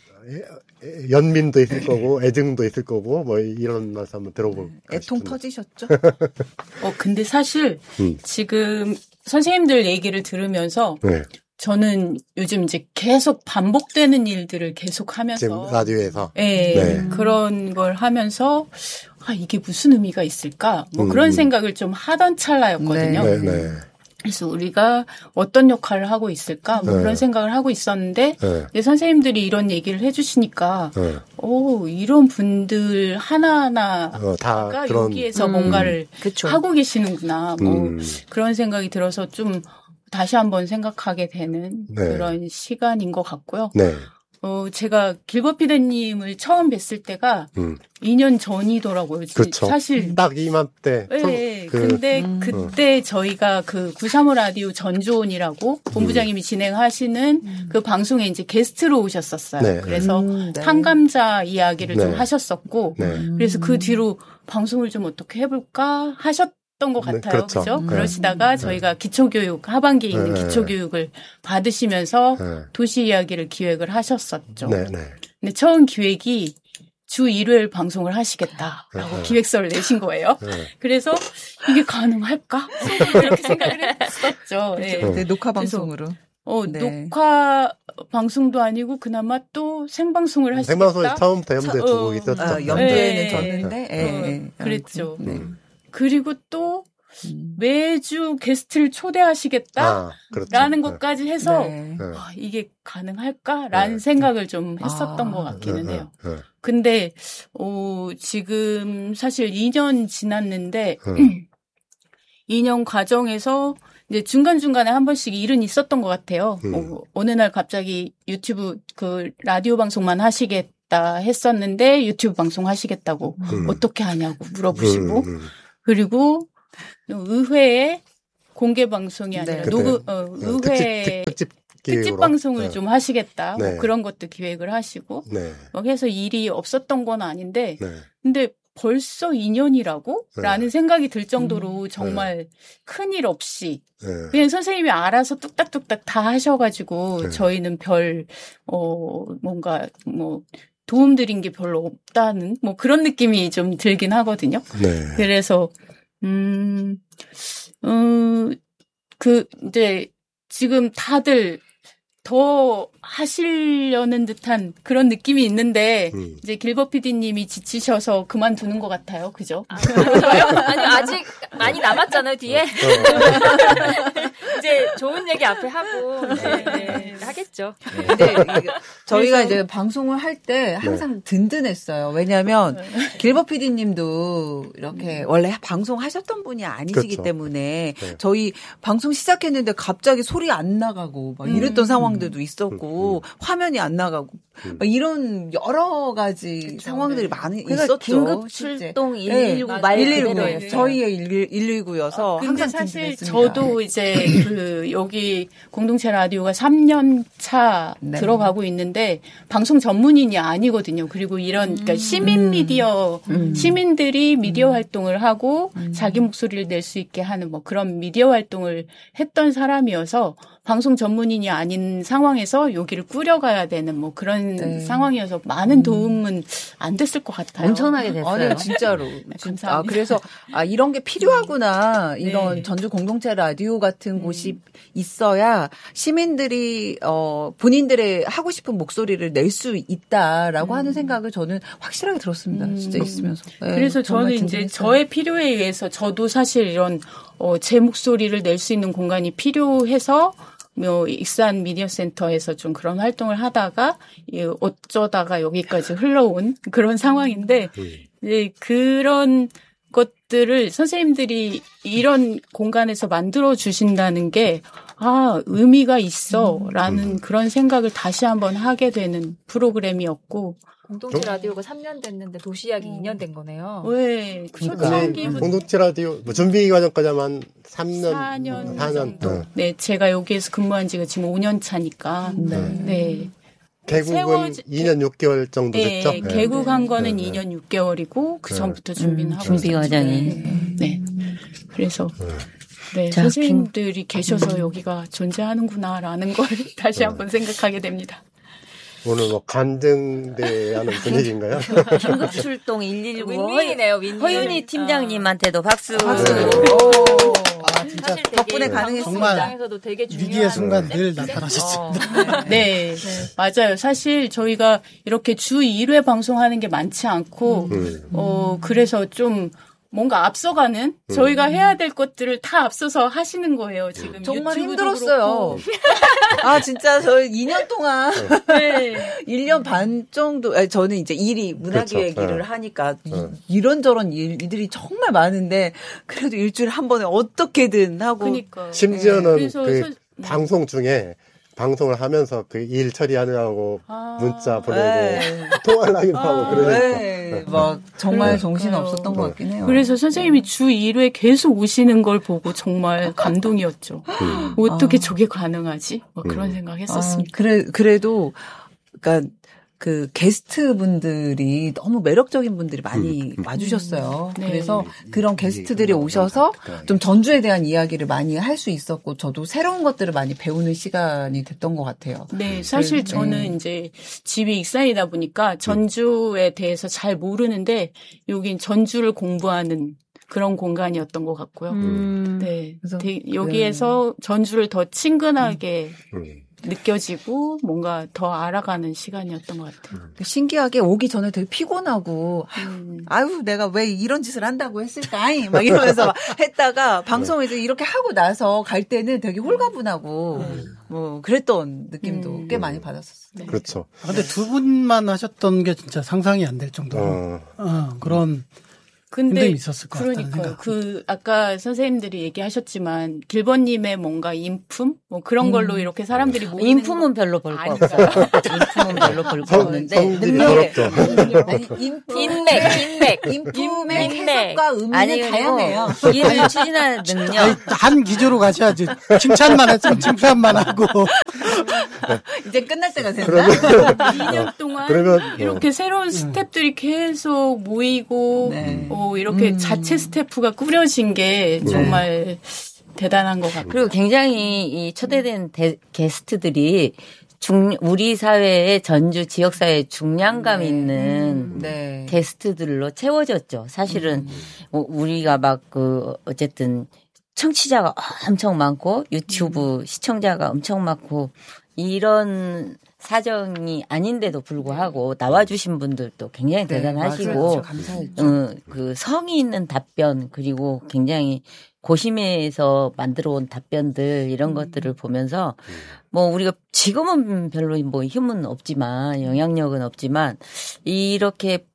연민도 있을 거고 애증도 있을 거고 뭐 이런 말씀 한번 들어볼까요? 애통 터지셨죠? 근데 사실 지금 선생님들 얘기를 들으면서 네. 저는 요즘 이제 계속 반복되는 일들을 계속 하면서 지금 라디오에서 네. 그런 걸 하면서 이게 무슨 의미가 있을까? 뭐 그런 생각을 좀 하던 찰나였거든요. 네. 그래서 우리가 어떤 역할을 하고 있을까? 뭐 그런 생각을 하고 있었는데 내 선생님들이 이런 얘기를 해주시니까 이런 분들 하나하나가 여기에서 뭔가를 하고 계시는구나. 뭐 그런 생각이 들어서 좀 다시 한번 생각하게 되는 그런 시간인 것 같고요. 네. 제가 길버 피디님을 처음 뵀을 때가 2년 전이더라고요. 그렇죠. 사실 딱 이맘때. 네. 근데 그때 저희가 그 구샤모 라디오 전조원이라고 본부장님이 진행하시는 그 방송에 이제 게스트로 오셨었어요. 네. 그래서 탕감자 이야기를 좀 하셨었고, 그래서 그 뒤로 방송을 좀 어떻게 해볼까 하셨던 것 같아요. 그렇죠? 그러시다가 저희가 기초교육, 하반기에 있는 기초교육을 받으시면서 도시 이야기를 기획을 하셨었죠. 근데 처음 기획이 주 1회 방송을 하시겠다라고 기획서를 내신 거예요. 그래서 이게 가능할까? 이렇게 생각을 했었죠. 네, 녹화 방송으로. 녹화 방송도 아니고 그나마 또 생방송을 하시겠다. 생방송이 처음부터 염두에 두고 있었죠. 염두에는 뒀는데. 그랬죠. 그리고 또 매주 게스트를 초대하시겠다라는 것까지 해서 이게 가능할까라는 생각을 좀 했었던 것 같기는 해요. 근데 지금 사실 2년 지났는데 2년 과정에서 이제 중간중간에 한 번씩 일은 있었던 것 같아요. 어느 날 갑자기 유튜브 그 라디오 방송만 하시겠다 했었는데 유튜브 방송 하시겠다고 어떻게 하냐고 물어보시고 그리고 의회에 공개 방송이 아니라 의회 특집 방송을 좀 하시겠다. 뭐 그런 것도 기획을 하시고 막 해서 일이 없었던 건 아닌데 근데 벌써 2년이라고? 라는 생각이 들 정도로 정말 큰일 없이 그냥 선생님이 알아서 뚝딱뚝딱 다 하셔가지고 저희는 뭔가 도움드린 게 별로 없다는 뭐 그런 느낌이 좀 들긴 하거든요. 그래서 이제 지금 다들 더 하시려는 듯한 그런 느낌이 있는데 이제 길버 PD님이 지치셔서 그만두는 것 같아요. 그죠? 아니 아직 많이 남았잖아요 뒤에. 이제 좋은 얘기 앞에 하고 하겠죠. 근데 저희가 이제 방송을 할 때 항상 든든했어요. 왜냐하면 길버 PD님도 이렇게 원래 방송하셨던 분이 아니시기 때문에 저희 방송 시작했는데 갑자기 소리 안 나가고 막 이랬던 상황들도 있었고 화면이 안 나가고 막 이런 여러 가지 상황들이 많이 있었죠. 긴급 출동 119 말 그대로예요. 저희의 119여서 근데 항상 사실 든든했습니다. 저도 이제 여기 저희 공동체 라디오가 3년 차 네. 들어가고 있는데 방송 전문인이 아니거든요. 그리고 이런 그러니까 시민 미디어 시민들이 미디어 활동을 하고 자기 목소리를 낼 수 있게 하는 뭐 그런 미디어 활동을 했던 사람이어서 방송 전문인이 아닌 상황에서 여기를 꾸려가야 되는 뭐 그런 네. 상황이어서 많은 도움은 안 됐을 것 같아요. 엄청나게 됐어요. 아니 진짜로. 감사합니다. 그래서 이런 게 필요하구나. 이런 전주 공동체 라디오 같은 곳이 있어야 시민들이 본인들의 하고 싶은 목소리를 낼 수 있다라고 하는 생각을 저는 확실하게 들었습니다. 진짜 있으면서. 네, 그래서 저는 이제 저의 필요에 의해서 저도 사실 이런 제 목소리를 낼 수 있는 공간이 필요해서 익산 미디어 센터에서 좀 그런 활동을 하다가 어쩌다가 여기까지 흘러온 그런 상황인데 이제 그런 것들을 선생님들이 이런 공간에서 만들어 주신다는 게 의미가 있어라는 그런 생각을 다시 한번 하게 되는 프로그램이었고 공동체 라디오가 3년 됐는데 도시 이야기 2년 된 거네요. 네. 공동체 라디오 준비 과정까지 한 4년 정도. 네, 제가 여기에서 근무한 지가 지금 5년 차니까. 네. 개국은 2년 6개월 정도 됐죠? 네, 개국한 거는 2년 6개월이고 그 전부터 준비는 하고 준비 과정이. 네. 그래서 선생님들이 계셔서 여기가 존재하는구나라는 걸 다시 한번 생각하게 됩니다. 오늘 간증대하는 분위기인가요? 긴급 출동 119 윈윈이네요. 허윤희 팀장님한테도 박수. 진짜 덕분에 가능했습니다. 정말 되게 위기의 순간 늘 나타나셨습니다. 네, 맞아요. 사실 저희가 이렇게 주 1회 방송하는 게 많지 않고, 그래서 좀 뭔가 앞서가는 저희가 해야 될 것들을 다 앞서서 하시는 거예요. 지금 정말 힘들었어요. 진짜 저희 2년 동안 1년 반 정도 저는 이제 일이 문화기획 일을 하니까 이런저런 일들이 정말 많은데 그래도 일주일에 한 번에 어떻게든 하고 그러니까. 심지어는 방송 중에 방송을 하면서 그 일 처리하느라고 문자 보내고 통화를 하기도 하고 그러니까. 막 정말 정신 없었던 것 같긴 해요. 그래서 선생님이 주 1회 계속 오시는 걸 보고 정말 감동이었죠. 어떻게 저게 가능하지? 그런 생각했었습니다. 그래도 그러니까 그 게스트 분들이 너무 매력적인 분들이 많이 와주셨어요. 그래서 그런 게스트들이 오셔서 좀 전주에 대한 이야기를 많이 할 수 있었고 저도 새로운 것들을 많이 배우는 시간이 됐던 것 같아요. 네, 사실 저는 이제 집이 익산이다 보니까 전주에 대해서 잘 모르는데 여긴 전주를 공부하는 그런 공간이었던 것 같고요. 네, 그래서 여기에서 전주를 더 친근하게 느껴지고 뭔가 더 알아가는 시간이었던 것 같아요. 신기하게 오기 전에 되게 피곤하고 내가 왜 이런 짓을 한다고 했을까? 막 이러면서 했다가 방송에서 이렇게 하고 나서 갈 때는 되게 홀가분하고 뭐 그랬던 느낌도 꽤 많이 받았었어요. 네. 그렇죠. 근데 두 분만 하셨던 게 진짜 상상이 안 될 정도로 그런 힘듦이 있었을 것 같다는 생각. 아까 선생님들이 얘기하셨지만 길버님의 뭔가 인품 뭐 그런 걸로 이렇게 사람들이 모이는 인품은 별로 볼 거 없어요. 인품은 별로 볼 거 없는데 인품의 해석과 의미는 다양해요. 일을 추진하는 능력. 한 기조로 가셔야지. 칭찬만 했으면 칭찬만 하고. 이제 끝날 때가 됐나? 2년 동안 이렇게 새로운 스태프들이 계속 모이고 이렇게 자체 스태프가 꾸려진 게 정말 대단한 것 같아요. 그리고 굉장히 이 초대된 게스트들이 우리 사회의 전주 지역사회에 중량감 있는 게스트들로 채워졌죠. 사실은 우리가 어쨌든 청취자가 엄청 많고 유튜브 시청자가 엄청 많고 이런 사정이 아닌데도 불구하고 나와주신 분들도 굉장히 대단하시고 그 성의 있는 답변 그리고 굉장히 고심해서 만들어 온 답변들 이런 것들을 보면서 뭐 우리가 지금은 별로 뭐 힘은 없지만 영향력은 없지만 이렇게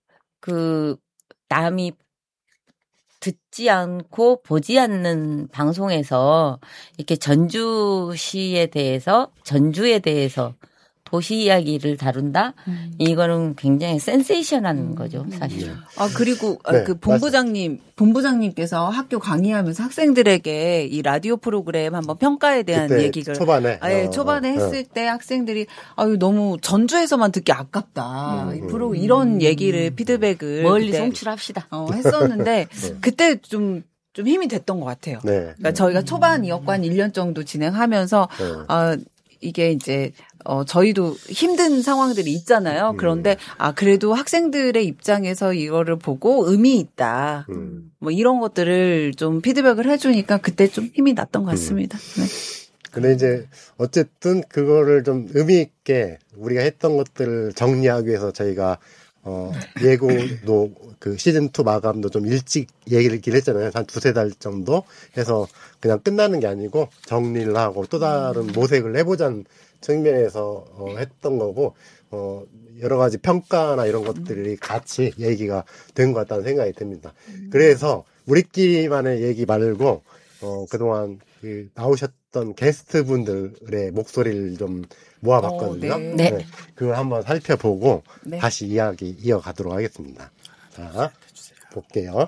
남이 듣지 않고 보지 않는 방송에서 이렇게 전주시에 대해서 전주에 대해서 도시 이야기를 다룬다? 이거는 굉장히 센세이션한 거죠, 사실. 그리고 그 본부장님께서 학교 강의하면서 학생들에게 이 라디오 프로그램 한번 평가에 대한 얘기를 초반에 했을 때 학생들이 너무 전주에서만 듣기 아깝다. 이런 얘기를 피드백을 멀리 송출합시다. 했었는데 그때 좀 힘이 됐던 것 같아요. 그러니까 저희가 초반 2억관 1년 정도 진행하면서 이게 이제 저희도 힘든 상황들이 있잖아요. 그런데 그래도 학생들의 입장에서 이거를 보고 의미 있다. 뭐 이런 것들을 좀 피드백을 해주니까 그때 좀 힘이 났던 것 같습니다. 네. 근데 이제 어쨌든 그거를 좀 의미 있게 우리가 했던 것들을 정리하기 위해서 저희가 예고도 그 시즌2 마감도 좀 일찍 얘기를 했잖아요. 한 2-3달 정도 해서 그냥 끝나는 게 아니고 정리를 하고 또 다른 모색을 해보자는 측면에서 했던 거고, 여러 가지 평가나 이런 것들이 같이 얘기가 된 것 같다는 생각이 듭니다. 그래서 우리끼리만의 얘기 말고, 그동안 나오셨던 게스트 분들의 목소리를 좀 모아봤거든요. 네. 그걸 한번 살펴보고 다시 이야기 이어가도록 하겠습니다. 자, 볼게요.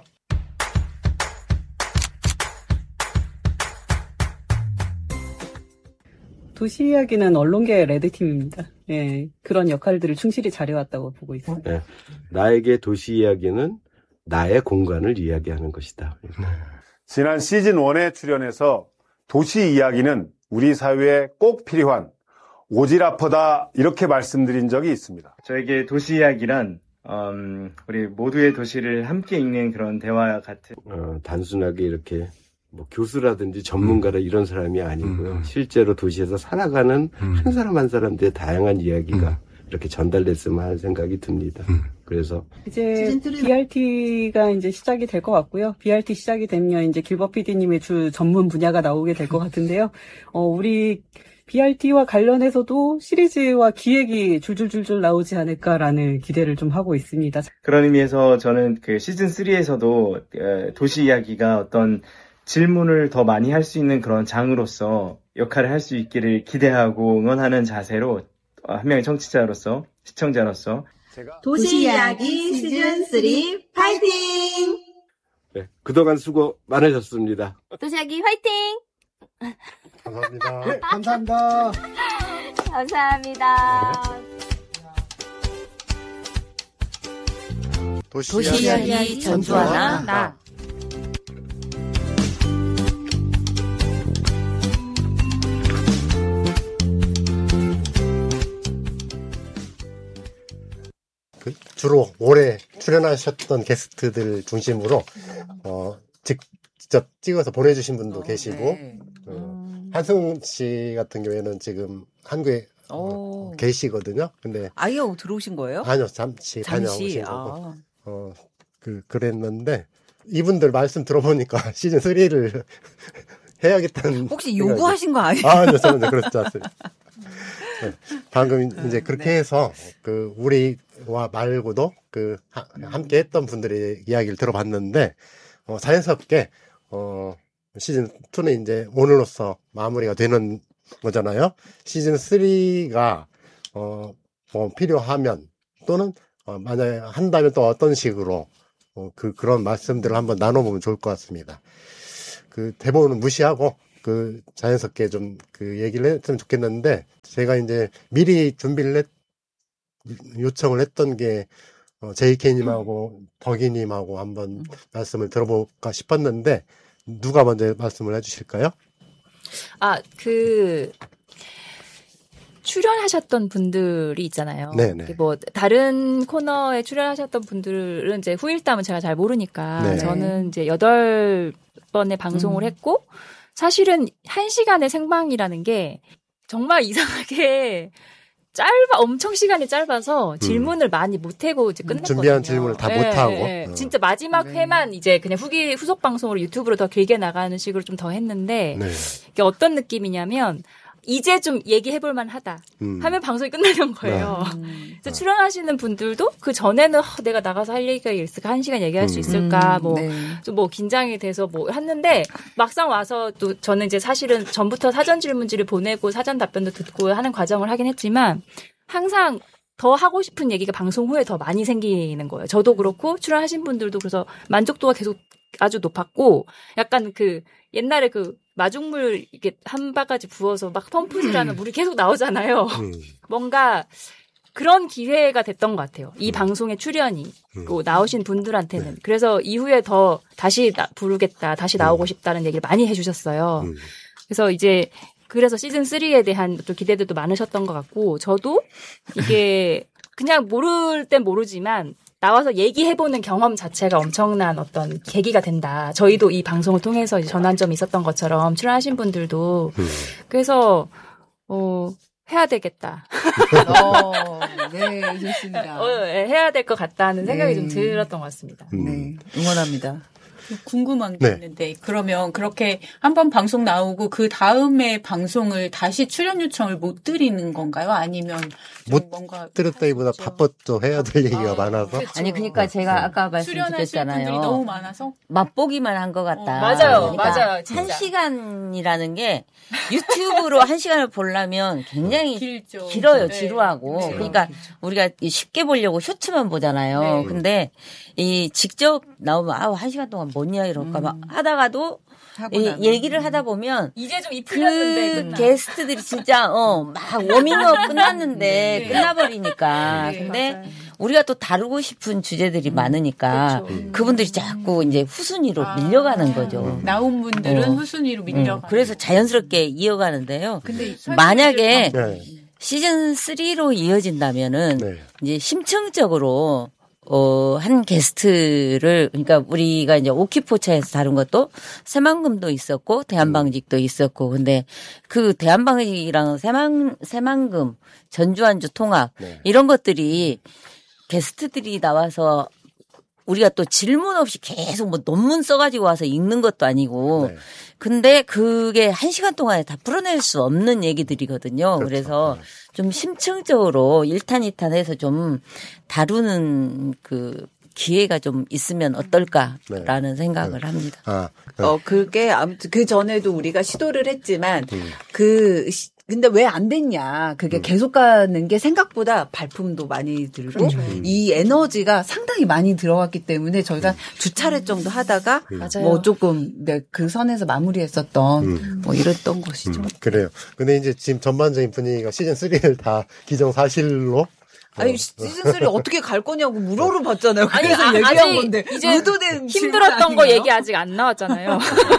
도시 이야기는 언론계의 레드팀입니다. 예, 그런 역할들을 충실히 잘해왔다고 보고 있습니다. 네, 나에게 도시 이야기는 나의 공간을 이야기하는 것이다. 지난 시즌 1에 출연해서 도시 이야기는 우리 사회에 꼭 필요한 오지라퍼다 이렇게 말씀드린 적이 있습니다. 저에게 도시 이야기란 우리 모두의 도시를 함께 읽는 그런 대화 같은 단순하게 이렇게 뭐 교수라든지 전문가라 이런 사람이 아니고요. 실제로 도시에서 살아가는 한 사람 한 사람들의 다양한 이야기가 이렇게 전달됐으면 하는 생각이 듭니다. 그래서 이제 BRT가 이제 시작이 될 것 같고요. BRT 시작이 되면 이제 길버 PD님의 주 전문 분야가 나오게 될 것 같은데요. 우리 BRT와 관련해서도 시리즈와 기획이 줄줄줄줄 나오지 않을까라는 기대를 좀 하고 있습니다. 그런 의미에서 저는 그 시즌 3에서도 도시 이야기가 어떤 질문을 더 많이 할 수 있는 그런 장으로서 역할을 할 수 있기를 기대하고 응원하는 자세로 한 명의 청취자로서, 시청자로서 도시 이야기 시즌 3 파이팅! 네, 그동안 수고 많으셨습니다. 도시 이야기 파이팅! 감사합니다. 네, 감사합니다. 감사합니다. 도시 이야기 전주하나 나. 주로 올해 출연하셨던 게스트들 중심으로 직접 찍어서 보내주신 분도 계시고 한승 씨 같은 경우에는 지금 한국에 계시거든요. 근데 아예 들어오신 거예요? 아니요, 잠시 다녀오신 거고. 그랬는데 이분들 말씀 들어보니까 시즌 3를 해야겠다는. 혹시 요구하신 거 아니에요? 아니요, 저는 그렇지 않습니다. 네, 방금 이제 그렇게 해서 우리와 말고도 함께 했던 분들의 이야기를 들어봤는데 자연스럽게 시즌 2는 이제 오늘로써 마무리가 되는 거잖아요. 시즌 3가 필요하면 또는 만약에 한다면 또 어떤 식으로 그런 말씀들을 한번 나눠보면 좋을 것 같습니다. 대본은 무시하고 자연스럽게 좀 얘기를 했으면 좋겠는데, 제가 이제 미리 준비를 요청을 했던 게, JK님하고 덕이님하고 한번 말씀을 들어볼까 싶었는데, 누가 먼저 말씀을 해주실까요? 출연하셨던 분들이 있잖아요. 네네. 뭐 다른 코너에 출연하셨던 분들은 이제 후일담은 제가 잘 모르니까 네. 저는 이제 8번의 방송을 했고 사실은 1시간의 생방이라는 게 정말 이상하게 엄청 시간이 짧아서 질문을 많이 못하고 이제 끝냈거든요. 준비한 질문을 다 못하고. 네. 진짜 마지막 회만 이제 그냥 후속 방송으로 유튜브로 더 길게 나가는 식으로 좀 더 했는데 이게 어떤 느낌이냐면 이제 좀 얘기해볼 만하다 하면 방송이 끝나는 거예요. 그래서 출연하시는 분들도 그 전에는 내가 나가서 할 얘기가 있을까, 1시간 얘기할 수 있을까, 좀 긴장이 돼서 했는데 막상 와서 또 저는 이제 사실은 전부터 사전 질문지를 보내고 사전 답변도 듣고 하는 과정을 하긴 했지만 항상 더 하고 싶은 얘기가 방송 후에 더 많이 생기는 거예요. 저도 그렇고 출연하신 분들도 그래서 만족도가 계속 아주 높았고 약간 그 옛날에 그 마중물 이렇게 한 바가지 부어서 막 펌프질하는 물이 계속 나오잖아요. 뭔가 그런 기회가 됐던 것 같아요. 이 방송에 출연이 나오신 분들한테는. 그래서 이후에 더 다시 부르겠다, 다시 나오고 싶다는 얘기를 많이 해주셨어요. 그래서 이제 그래서 시즌 3에 대한 또 기대들도 많으셨던 것 같고 저도 이게 그냥 모를 땐 모르지만 나와서 얘기해보는 경험 자체가 엄청난 어떤 계기가 된다. 저희도 이 방송을 통해서 전환점이 있었던 것처럼 출연하신 분들도 그래서 해야 되겠다. 네, 좋습니다. 해야 될 것 같다는 생각이 좀 들었던 것 같습니다. 네, 응원합니다. 궁금한 게 있는데 그러면 그렇게 한번 방송 나오고 그 다음에 방송을 다시 출연 요청을 못 드리는 건가요? 아니면 못 뭔가 드렸다기보다 바빴죠. 해야 될 얘기가 많아서. 그렇죠. 아니 그러니까 제가 아까 말씀드렸잖아요. 분들이 너무 많아서 맛보기만 한 것 같다. 맞아요, 그러니까 맞아요. 한 시간이라는 게 유튜브로 한 시간을 보려면 굉장히 길어요, 지루하고. 네. 그러니까 우리가 쉽게 보려고 쇼츠만 보잖아요. 네. 근데 이 직접 나오면 한 시간 동안 뭐냐 이럴까 막 하다가도 얘기를 하다 보면 이제 좀 이 풀렸는데 그 게스트들이 진짜 막 워밍업 끝났는데 끝나버리니까. 근데 맞아요. 우리가 또 다루고 싶은 주제들이 많으니까 그분들이 자꾸 이제 후순위로 밀려가는 거죠. 나온 분들은 후순위로 밀려가는. 그래서 자연스럽게 이어가는데요. 근데 만약에 시즌 3로 이어진다면은 이제 심층적으로 한 게스트를, 그러니까 우리가 이제 오키포차에서 다룬 것도 새만금도 있었고, 대한방직도 있었고, 근데 그 대한방직이랑 새만금, 전주안주 통합, 이런 것들이 게스트들이 나와서 우리가 또 질문 없이 계속 뭐 논문 써가지고 와서 읽는 것도 아니고, 근데 그게 1시간 동안에 다 풀어낼 수 없는 얘기들이거든요. 그렇죠. 그래서 좀 심층적으로 1탄, 2탄 해서 좀 다루는 그 기회가 좀 있으면 어떨까라는 생각을 합니다. 그게 아무튼 그 전에도 우리가 시도를 했지만 근데 왜 안 됐냐. 그게 계속 가는 게 생각보다 발품도 많이 들고 이 에너지가 상당히 많이 들어갔기 때문에 저희가 두 차례 정도 하다가 뭐 조금 그 선에서 마무리했었던 뭐 이랬던 것이죠. 그래요. 근데 이제 지금 전반적인 분위기가 시즌 3를 다 기정사실로 아니 시즌3 어떻게 갈 거냐고 물어봤잖아요. 그래서 얘기한 건데 이제 의도된 힘들었던 거 얘기 아직 안 나왔잖아요.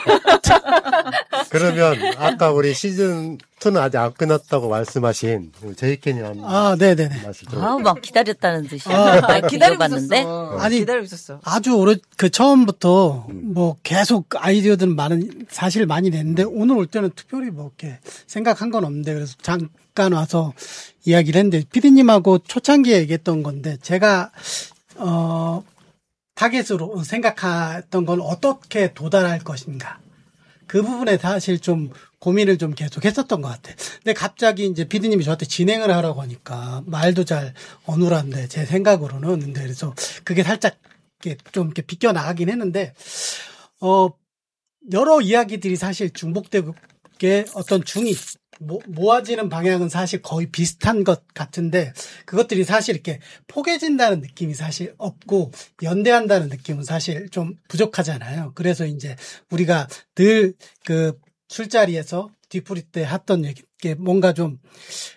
그러면 아까 우리 시즌 2는 아직 안 끝났다고 말씀하신 제이케님 네네네. 막 기다렸다는 듯이 기다리고 있었어. 아니 기다리고 있었어. 아주 오래 처음부터 뭐 계속 아이디어들 사실 많이 냈는데 오늘 올 때는 특별히 뭐 이렇게 생각한 건 없는데 그래서 잠깐 와서 이야기를 했는데 피디님하고 초창기에 얘기했던 건데 제가 타겟으로 생각했던 건 어떻게 도달할 것인가 그 부분에 사실 좀 고민을 좀 계속 했었던 것 같아요. 근데 갑자기 이제 피디님이 저한테 진행을 하라고 하니까 말도 잘 어눌한데 제 생각으로는 근데 그래서 그게 살짝 좀 이렇게 비껴 나가긴 했는데 여러 이야기들이 사실 중복되고 어떤 중이 모아지는 방향은 사실 거의 비슷한 것 같은데 그것들이 사실 이렇게 포개진다는 느낌이 사실 없고 연대한다는 느낌은 사실 좀 부족하잖아요. 그래서 이제 우리가 늘 그 술자리에서 뒤풀이 때 했던 얘기, 뭔가 좀